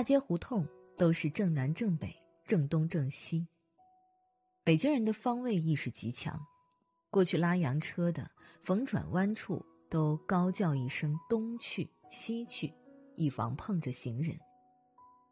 大街胡同都是正南正北、正东正西。北京人的方位意识极强，过去拉洋车的逢转弯处都高叫一声东去西去，以防碰着行人。